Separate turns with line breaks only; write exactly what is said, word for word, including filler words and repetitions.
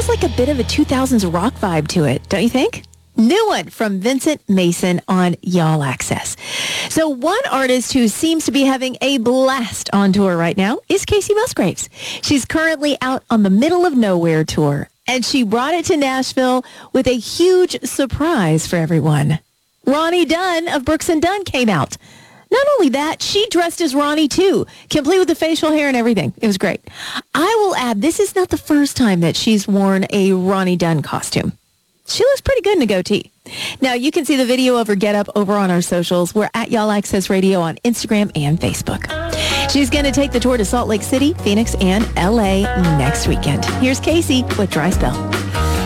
has like a bit of a two thousands rock vibe to it, don't you think? New one from Vincent Mason on Y'all Access. So one artist who seems to be having a blast on tour right now is Kacey Musgraves. She's currently out on the Middle of Nowhere tour, and she brought it to Nashville with a huge surprise for everyone. Ronnie Dunn of Brooks and Dunn came out. Not only that, she dressed as Ronnie too, complete with the facial hair and everything. It was great. I will add, this is not the first time that she's worn a Ronnie Dunn costume. She looks pretty good in a goatee. Now, you can see the video of her getup over on our socials. We're at Y'all Access Radio on Instagram and Facebook. She's going to take the tour to Salt Lake City, Phoenix, and L A next weekend. Here's Kacey with Dry Spell.